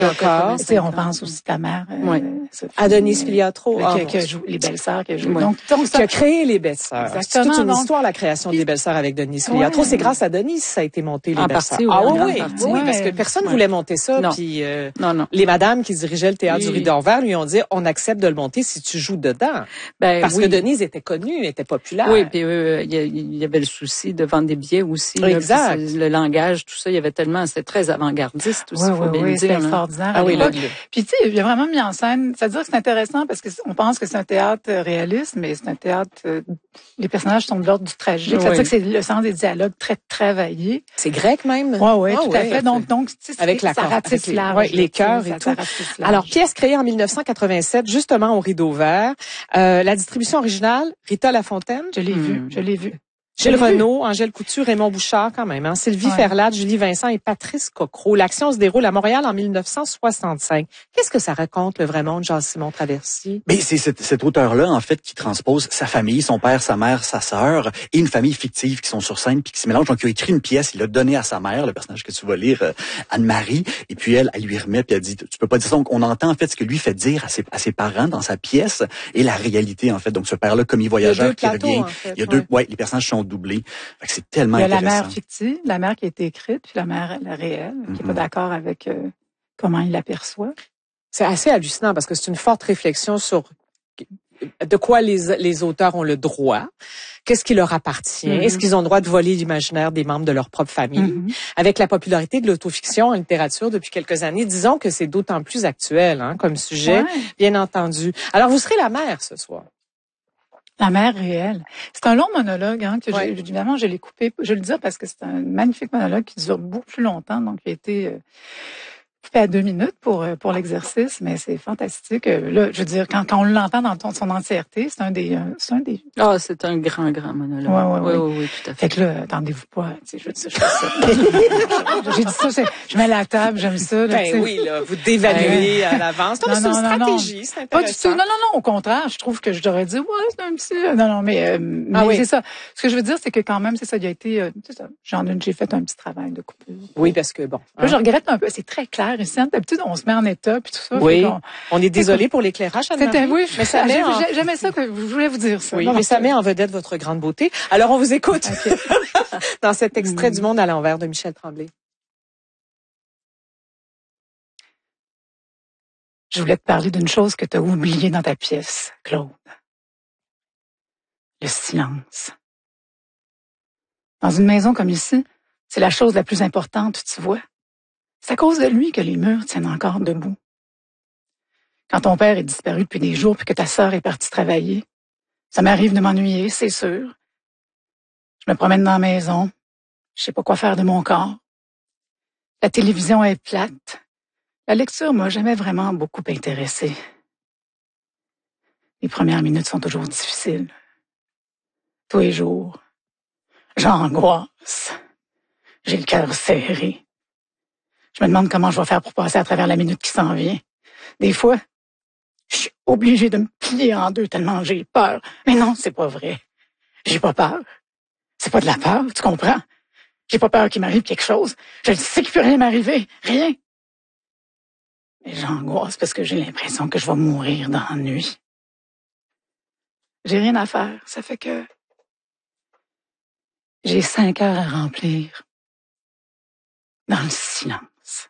D'accord. Tu sais, on pense aussi à ta mère. À Denise Filiatro. Qui joue les belles-sœurs. Donc, qui a créé les Belles-Sœurs. C'est toute une histoire, la création des Belles-Sœurs avec Denise Filiatro. C'est grâce à Denise ça a été monté, les Belles-Sœurs. Oui, parce que personne voulait monter ça. Puis les madames qui dirigeaient le théâtre du Rideau-Vert lui ont dit, on accepte de le monter si tu joues dedans. Parce que Denise était connue, était populaire. Oui, puis il y avait le souci de vendre des billets aussi. Exact. Là, le langage, tout ça, il y avait tellement, c'était très avant-gardiste aussi, faut bien le dire. C'était extraordinaire à l'époque. Puis tu sais, il y a vraiment mis en scène, c'est-à-dire que c'est intéressant parce que on pense que c'est un théâtre réaliste, mais c'est un théâtre, les personnages sont de l'ordre du tragique. C'est-à-dire que c'est le sens des dialogues très travaillés. C'est grec même. Oui, tout à fait. Donc, tu sais, avec ça ratisse large. Les chœurs et tout. Alors, pièce créée en 1987, justement au Rideau-Vert. La distribution originale, Rita Lafontaine. Je l'ai vu. Gilles Renaud, Angèle Coutu, Raymond Bouchard quand même, Sylvie Ferlade, Julie Vincent et Patrice Cocro. L'action se déroule à Montréal en 1965. Qu'est-ce que ça raconte, le vrai monde, Jean-Simon Traversy? Mais c'est cet auteur-là, en fait, qui transpose sa famille, son père, sa mère, sa sœur, et une famille fictive qui sont sur scène puis qui se mélangent. Donc, il a écrit une pièce, il l'a donnée à sa mère, le personnage que tu vas lire, Anne-Marie, et puis elle lui remet, puis elle dit, tu peux pas dire ça. Donc, on entend, en fait, ce que lui fait dire à ses parents dans sa pièce et la réalité, en fait. Donc, ce père-là, commis voyageur qui revient. En fait, il y a deux, les personnages sont doublés. C'est tellement intéressant. Il y a la mère fictive, la mère qui a été écrite, puis la mère la réelle, qui est pas d'accord avec comment il l'aperçoit. C'est assez hallucinant parce que c'est une forte réflexion sur de quoi les auteurs ont le droit, qu'est-ce qui leur appartient, est-ce qu'ils ont le droit de voler l'imaginaire des membres de leur propre famille. Avec la popularité de l'autofiction en littérature depuis quelques années, disons que c'est d'autant plus actuel comme sujet, bien entendu. Alors, vous serez la mère ce soir. La mère réelle. C'est un long monologue, que évidemment, je l'ai coupé. Je le dis parce que c'est un magnifique monologue qui dure beaucoup plus longtemps, donc il a été coupé à 2 minutes pour l'exercice, mais c'est fantastique. Là, je veux dire, quand on l'entend dans son entièreté, c'est un des. Ah, c'est un grand monologue. Oui, tout à fait. Fait que là, attendez-vous pas, tu sais, je dis ça. J'ai dit ça, je mets la table, j'aime ça. Là, vous dévaluez à l'avance. C'est une stratégie, c'est intéressant. Pas du tout. Non, au contraire, je trouve que je devrais dire, c'est un petit. Non, mais c'est ça. Ce que je veux dire, c'est que quand même, c'est ça, il a été, c'est ça. J'ai fait un petit travail de coupure. Oui, parce que bon. Là, je regrette un peu. C'est très clair ici. D'habitude, on se met en état puis tout ça. Oui. On est désolé pour l'éclairage, Anne-Marie. Oui, mais ça met j'aimais ça que je voulais vous dire ça. Oui, mais ça met en vedette votre grande beauté. Alors, on vous écoute dans cet extrait du Monde à l'envers de Michel Tremblay. Je voulais te parler d'une chose que tu as oubliée dans ta pièce, Claude. Le silence. Dans une maison comme ici, c'est la chose la plus importante, tu vois. C'est à cause de lui que les murs tiennent encore debout. Quand ton père est disparu depuis des jours puis que ta sœur est partie travailler, ça m'arrive de m'ennuyer, c'est sûr. Je me promène dans la maison. Je sais pas quoi faire de mon corps. La télévision est plate. La lecture m'a jamais vraiment beaucoup intéressée. Les premières minutes sont toujours difficiles. Tous les jours, j'angoisse. J'ai le cœur serré. Je me demande comment je vais faire pour passer à travers la minute qui s'en vient. Des fois, je suis obligée de me plier en deux tellement j'ai peur. Mais non, c'est pas vrai. J'ai pas peur. C'est pas de la peur, tu comprends? J'ai pas peur qu'il m'arrive quelque chose. Je sais qu'il peut rien m'arriver. Rien. Mais j'angoisse parce que j'ai l'impression que je vais mourir dans la nuit. J'ai rien à faire. Ça fait que j'ai 5 heures à remplir. Dans le silence.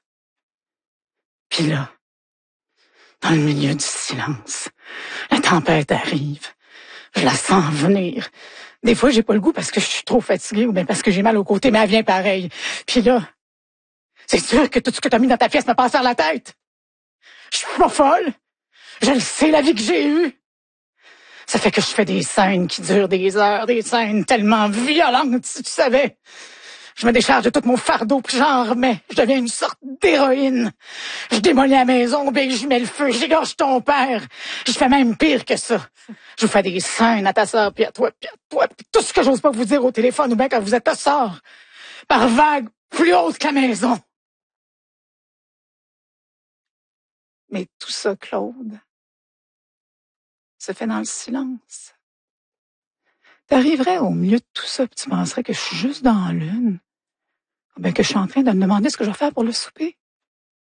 Puis là, dans le milieu du silence, la tempête arrive. Je la sens venir. Des fois, j'ai pas le goût parce que je suis trop fatiguée ou bien parce que j'ai mal au côté, mais elle vient pareil. Puis là, c'est sûr que tout ce que t'as mis dans ta pièce me passe par la tête. Je suis pas folle. Je le sais, la vie que j'ai eue. Ça fait que je fais des scènes qui durent des heures, des scènes tellement violentes, si tu savais. Je me décharge de tout mon fardeau, puis j'en remets. Je deviens une sorte d'héroïne. Je démolis la maison, ben je mets le feu, j'égorge ton père. Je fais même pire que ça. Je vous fais des scènes à ta sœur, puis à toi, puis tout ce que j'ose pas vous dire au téléphone ou bien quand vous êtes à sort. Par vagues plus hautes que la maison. Mais tout ça, Claude, se fait dans le silence. T'arriverais au milieu de tout ça, puis tu penserais que je suis juste dans la lune. Ben que je suis en train de me demander ce que je vais faire pour le souper.